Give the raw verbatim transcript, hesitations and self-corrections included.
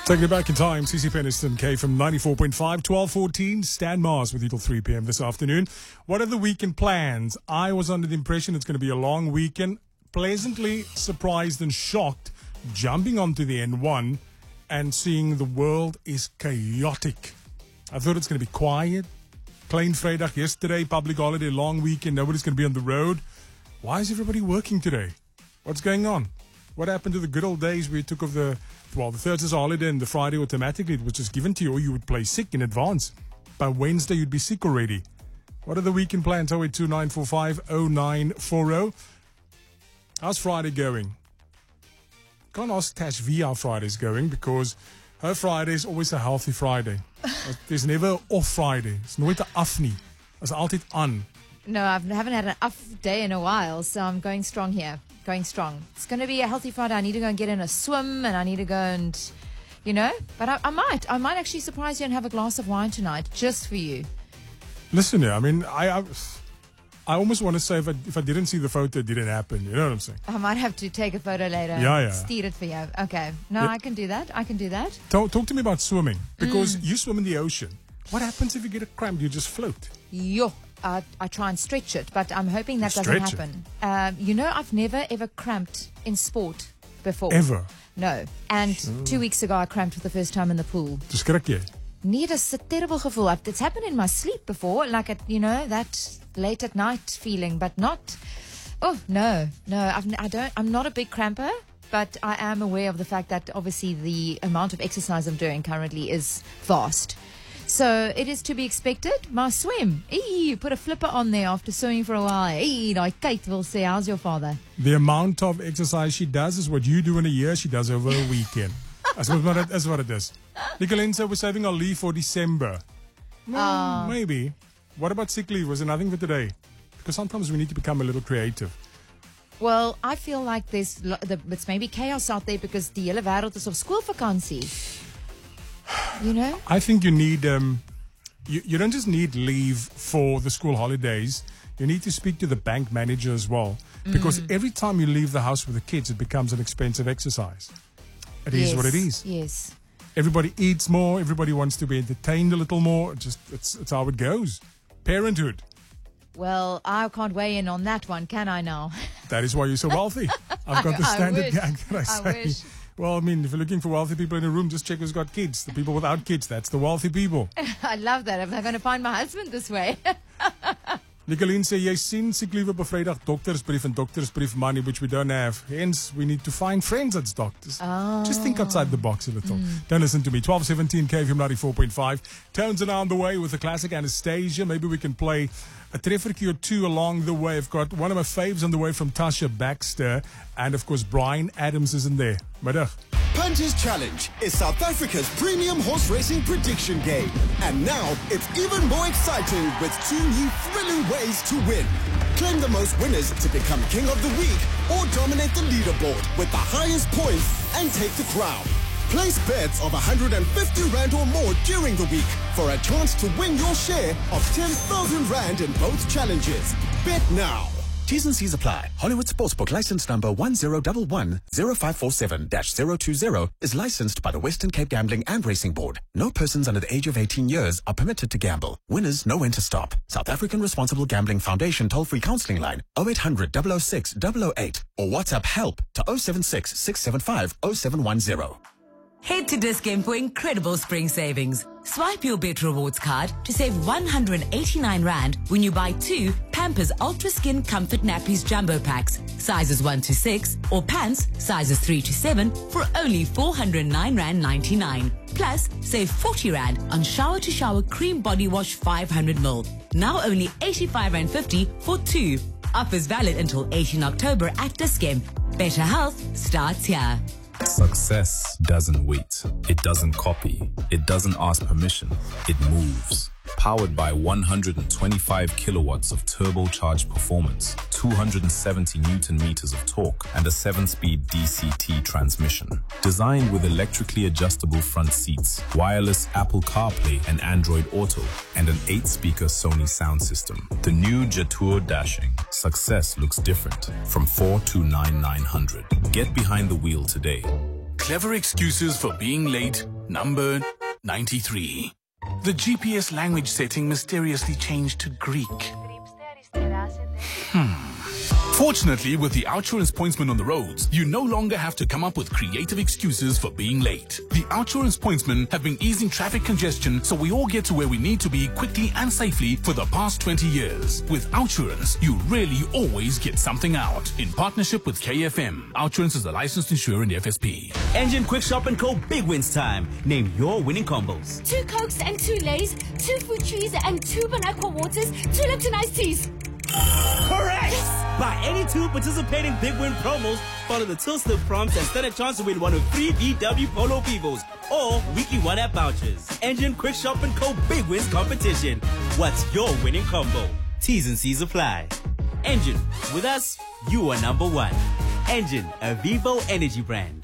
Taking it back in time, C C Peniston, K from ninety-four point five, twelve fourteen, Stan Mars with you till three p.m. this afternoon. What are the weekend plans? I was under the impression it's going to be a long weekend. Pleasantly surprised and shocked, jumping onto the N one and seeing the world is chaotic. I thought it's going to be quiet. Klein Vrydag yesterday, public holiday, long weekend, nobody's going to be on the road. Why is everybody working today? What's going on? What happened to the good old days where you took off the, well, the Thursday's a holiday and the Friday automatically it was just given to you, or you would play sick in advance. By Wednesday, you'd be sick already. What are the weekend plans? oh eight two nine four five oh nine four oh. How's Friday going? Can't ask Tash V how Friday's going because her Friday is always a healthy Friday. There's never off Friday. It's nooit 'n af nie. It's altyd aan. No, I haven't had an off day in a while, so I'm going strong here. Going strong. It's going to be a healthy Friday. I need to go and get in a swim, and I need to go and, you know, but I, I might. I might actually surprise you and have a glass of wine tonight, just for you. Listen here, I mean, I, I, I almost want to say if I, if I didn't see the photo, it didn't happen. You know what I'm saying? I might have to take a photo later. Yeah, yeah. Steer it for you. Okay. No, Yeah. I can do that. I can do that. Talk, talk to me about swimming, because Mm. you swim in the ocean. What happens if you get a cramp? Do you just float? Yo. I, I try and stretch it, but I'm hoping that You doesn't stretch it? happen. Um, you know, I've never ever cramped in sport before. Ever? No. And two weeks ago, I cramped for the first time in the pool. Dis skrik jy. Nee, dis 'n terrible gevoel. I've- It's happened in my sleep before, like at, you know, that late at night feeling, but not. Oh no, no, I've, n- I don't. I'm not a big cramper, but I am aware of the fact that obviously the amount of exercise I'm doing currently is vast. So it is to be expected. My swim. Eee, put a flipper on there after swimming for a while. Eee, daai Kate will say, how's your father? The amount of exercise she does is what you do in a year, she does over a weekend. That's what it, that's what it is. Nicolenza, we're saving our leave for December. Well, maybe. What about sick leave? Was there nothing for today? Because sometimes we need to become a little creative. Well, I feel like there's lo- the, it's maybe chaos out there because die hele wêreld is op skoolvakansie. You know? I think you need, um, you, you don't just need leave for the school holidays. You need to speak to the bank manager as well. Because every time you leave the house with the kids, it becomes an expensive exercise. It is Yes, what it is. Yes. Everybody eats more. Everybody wants to be entertained a little more. Just it's it's how it goes. Parenthood. Well, I can't weigh in on that one, can I now? That is why you're so wealthy. I've got the I standard wish. gag that I I say. wish. Well, I mean, if you're looking for wealthy people in a room, just check who's got kids. The people without kids, that's the wealthy people. I love that. Am I going to find my husband this way? Nicoline sê jy sien siek liewe op Vrydag doktersbrief en doktersbrief money, which we don't have. Hence, we need to find friends as doctors. Oh. Just think outside the box a little. Don't listen to me. twelve seventeen K F M ninety-four point five. Tones are on the way with the classic Anastasia. Maybe we can play a treffertjie or two along the way. I've got one of my faves on the way from Tasha Baxter. And, of course, Brian Adams is in there. Middag. Punches Challenge is South Africa's premium horse racing prediction game. And now it's even more exciting with two new thrilling ways to win. Claim the most winners to become king of the week or dominate the leaderboard with the highest points and take the crown. Place bets of one hundred fifty rand or more during the week for a chance to win your share of ten thousand rand in both challenges. Bet now. T's and C's apply. Hollywood Sportsbook license number one zero one one zero five four seven dash zero two zero is licensed by the Western Cape Gambling and Racing Board. No persons under the age of eighteen years are permitted to gamble. Winners know when to stop. South African Responsible Gambling Foundation toll-free counseling line oh eight hundred, double oh six, double oh eight or WhatsApp help to oh seven six, six seven five, oh seven one zero. Head to Dis-Chem for incredible spring savings. Swipe your Bet Rewards card to save one hundred eighty-nine rand when you buy two Pampers Ultra Skin Comfort Nappies Jumbo Packs, sizes one to six, or pants, sizes three to seven, for only four hundred nine rand ninety-nine. Plus, save forty rand on Shower to Shower Cream Body Wash five hundred milliliters. Now only eighty-five rand fifty for two. Offers valid until eighteenth October at Dis-Chem. Better health starts here. Success doesn't wait. It doesn't copy. It doesn't ask permission. It moves. Powered by one hundred twenty-five kilowatts of turbocharged performance, two hundred seventy newton meters of torque, and a seven-speed D C T transmission. Designed with electrically adjustable front seats, wireless Apple CarPlay and Android Auto, and an eight-speaker Sony sound system. The new Jetour Dashing. Success looks different from four two nine nine hundred. Get behind the wheel today. Clever excuses for being late, number ninety-three. The G P S language setting mysteriously changed to Greek. Hmm. Fortunately, with the Outsurance pointsman on the roads, you no longer have to come up with creative excuses for being late. The Outsurance pointsmen have been easing traffic congestion so we all get to where we need to be quickly and safely for the past twenty years. With Outsurance, you really always get something out. In partnership with K F M, Outsurance is a licensed insurer in the F S P. Engen Quick Shop and Co. Big Wins time. Name your winning combos. Two Cokes and two Lays, two Food Trees and two Bonaqua Waters, two Lipton Iced Teas. Correct! Yes. Buy any two participating Big Win promos, follow the two slip prompts, and stand a chance to win one of three V W Polo Vivos or weekly one app vouchers. Engen Quick Shop and Co. Big Wins competition. What's your winning combo? T's and C's apply. Engen, with us, you are number one. Engen, a Vivo energy brand.